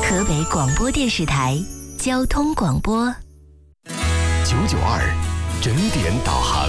河北广播电视台交通广播 992整点导航。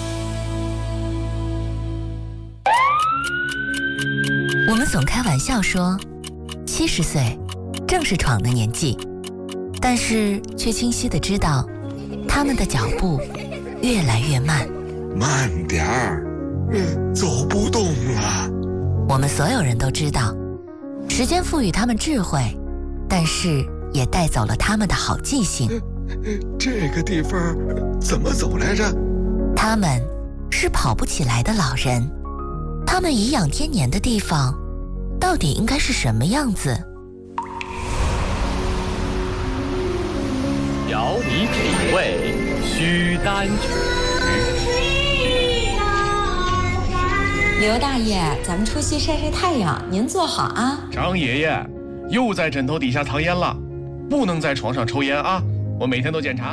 我们总开玩笑说，70岁正是闯的年纪，但是却清晰地知道，他们的脚步越来越慢。 慢点儿，走不动了。 我们所有人都知道，时间赋予他们智慧，但是也带走了他们的好记性。 这个地方怎么走来着？ 他们是跑不起来的老人，他们颐养天年的地方到底应该是什么样子？ 邀你品味，须担举。 刘大爷，咱们出去晒晒太阳，您坐好啊。 张爷爷，又在枕头底下藏烟了，不能在床上抽烟啊！我每天都检查。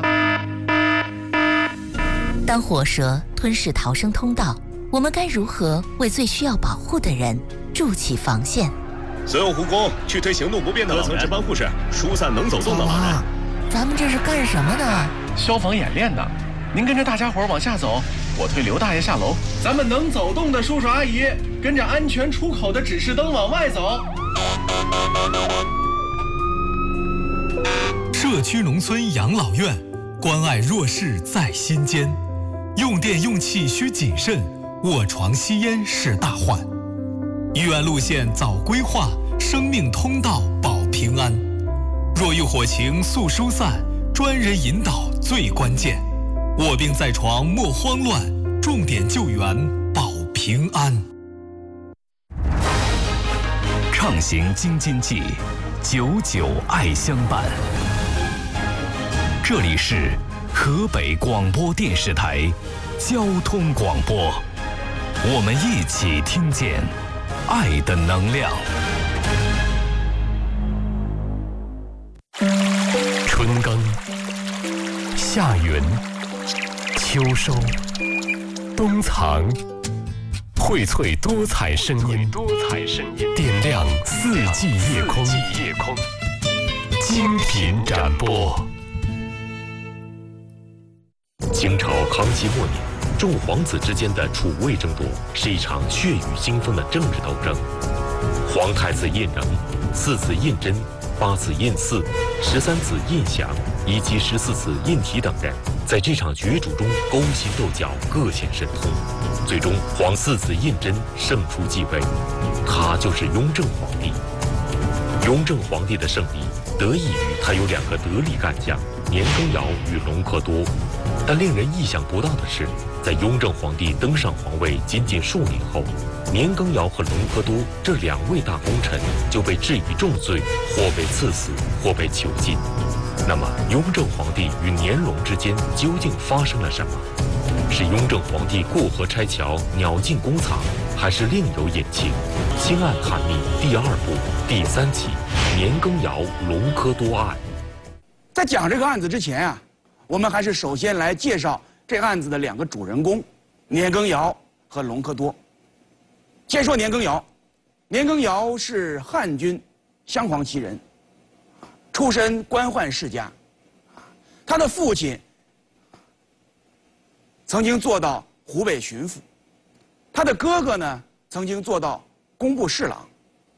当活蛇吞噬逃生通道，我们该如何为最需要保护的人筑起防线？ 所有护工去推行动不便的老人，各层值班护士疏散能走动的老人。 咱们这是干什么呢？ 消防演练呢。您跟着大家伙往下走，我推刘大爷下楼。咱们能走动的叔叔阿姨，跟着安全出口的指示灯往外走。 社区农村养老院，关爱弱势在心间。用电用气需谨慎，卧床吸烟是大患。医院路线早规划，生命通道保平安。若遇火情速疏散，专人引导最关键。卧病在床莫慌乱，重点救援保平安。 畅行京津冀，99爱相伴。这里是河北广播电视台交通广播，我们一起听见爱的能量。春耕、夏耘、秋收、冬藏，荟萃多彩声音，点亮四季夜空，精品展播。 清朝康熙末年，众皇子之间的储位争夺是一场血雨腥风的政治斗争。皇太子胤禛、4子胤禛、8子胤祀、13子胤祥以及14子胤禔等人，在这场角逐中勾心斗角，各显神通。最终，皇4子胤禛胜出继位，他就是雍正皇帝。雍正皇帝的胜利得益于他有2个得力干将年羹尧与隆科多。但令人意想不到的是，在雍正皇帝登上皇位仅仅数年后，年羹尧和隆科多这2位大功臣就被治以重罪，或被赐死，或被囚禁。那么，雍正皇帝与年隆之间究竟发生了什么？是雍正皇帝过河拆桥、鸟尽弓藏，还是另有隐情？《清案探秘》第2部第3起年羹尧隆科多案。 在讲这个案子之前啊，我们还是首先来介绍这案子的2个主人公，年羹尧和隆科多。先说年羹尧，年羹尧是汉军镶黄旗人，出身官宦世家，他的父亲曾经做到湖北巡抚，他的哥哥呢曾经做到工部侍郎。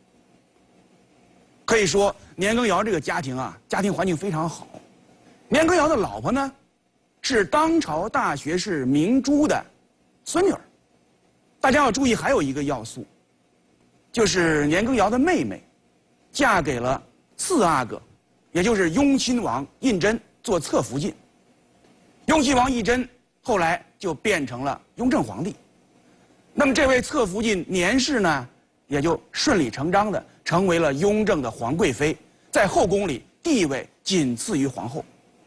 可以说年羹尧这个家庭啊，家庭环境非常好。年羹尧的老婆呢，是当朝大学士明珠的孙女儿。大家要注意，还有一个要素，就是年羹尧的妹妹嫁给了4阿哥，也就是雍亲王胤禛做侧福晋。雍亲王胤禛后来就变成了雍正皇帝。那么这位侧福晋年氏呢，也就顺理成章的成为了雍正的皇贵妃，在后宫里地位仅次于皇后。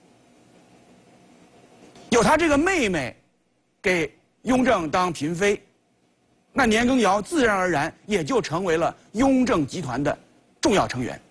有她这个妹妹给雍正当嫔妃，那年羹尧自然而然也就成为了雍正集团的重要成员。